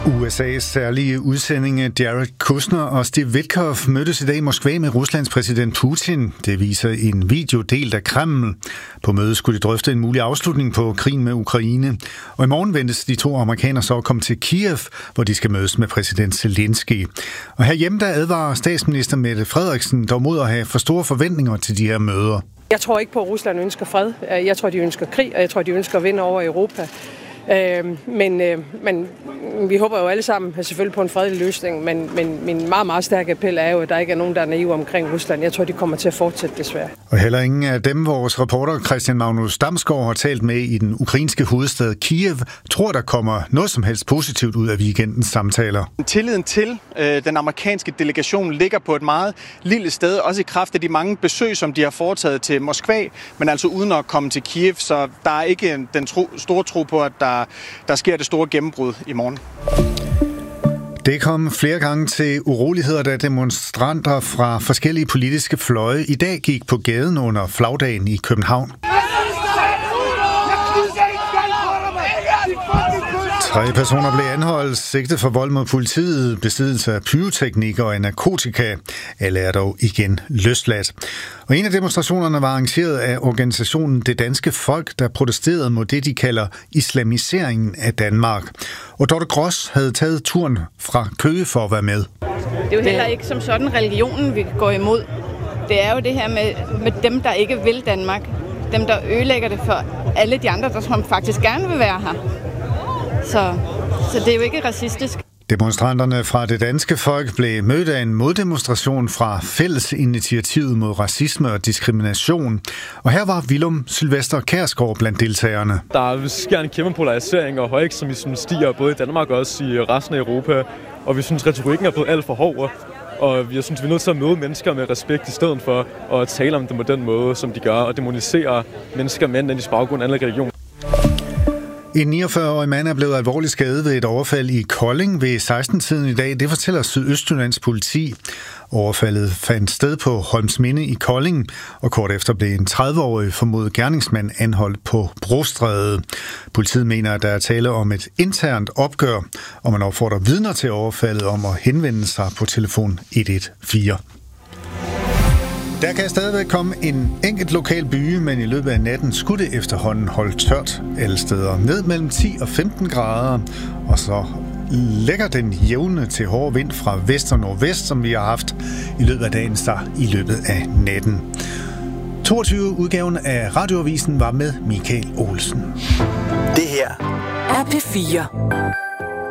USA's særlige udsendinge Jared Kushner og Steve Witkoff mødtes i dag i Moskva med Ruslands præsident Putin. Det viser en video delt af Kreml. På mødet skulle de drøfte en mulig afslutning på krigen med Ukraine. Og i morgen ventes de to amerikanere så at komme til Kiev, hvor de skal mødes med præsident Zelensky. Og herhjemme der advarer statsminister Mette Frederiksen dog mod at have for store forventninger til de her møder. Jeg tror ikke på, at Rusland ønsker fred. Jeg tror, de ønsker krig, og jeg tror, de ønsker at vinde over Europa. Men vi håber jo alle sammen selvfølgelig på en fredelig løsning, men min meget, meget stærke appel er jo, at der ikke er nogen, der er naive omkring Rusland. Jeg tror, de kommer til at fortsætte desværre. Og heller ingen af dem, vores reporter Christian Magnus Damsgaard har talt med i den ukrainske hovedstad Kiev, tror, der kommer noget som helst positivt ud af weekendens samtaler. Tilliden til den amerikanske delegation ligger på et meget lille sted, også i kraft af de mange besøg, som de har foretaget til Moskva, men altså uden at komme til Kiev, så der er ikke den store tro på, at der sker det store gennembrud i morgen. Det kom flere gange til uroligheder, da demonstranter fra forskellige politiske fløje i dag gik på gaden under flagdagen i København. 3 personer blev anholdt, sigtet for vold mod politiet, besiddelse af pyroteknik og narkotika. Alle er dog igen løsladt. Og en af demonstrationerne var arrangeret af organisationen Det Danske Folk, der protesterede mod det, de kalder islamiseringen af Danmark. Og Dorte Gross havde taget turen fra Køge for at være med. Det er jo heller ikke som sådan religionen, vi går imod. Det er jo det her med dem, der ikke vil Danmark. Dem, der ødelægger det for alle de andre, der faktisk gerne vil være her. Så det er jo ikke racistisk. Demonstranterne fra Det Danske Folk blev mødt af en moddemonstration fra Fællesinitiativet mod racisme og diskrimination. Og her var Willum Sylvester Kjærsgaard blandt deltagerne. Der sker en kæmpe polarisering, og højekstremismen stiger både i Danmark og også i resten af Europa. Og vi synes, retorikken er blevet alt for hård. Og jeg synes, vi er nødt til at møde mennesker med respekt i stedet for at tale om dem på den måde, som de gør, og demonisere mennesker med en baggrund af anden religion. En 49-årig mand er blevet alvorligt skadet ved et overfald i Kolding ved 16-tiden i dag. Det fortæller Sydøstjyllands politi. Overfaldet fandt sted på Holmsminde i Kolding, og kort efter blev en 30-årig formodet gerningsmand anholdt på Brostræde. Politiet mener, at der er tale om et internt opgør, og man opfordrer vidner til overfaldet om at henvende sig på telefon 114. Der kan stadigvæk komme en enkelt lokal byge, men i løbet af natten skulle det efterhånden holde tørt alle steder. Ned mellem 10 og 15 grader, og så lægger den jævne til hård vind fra vest og nordvest, som vi har haft i løbet af dagen, så i løbet af natten. 22-udgaven af Radioavisen var med Michael Olsen. Det her er P4.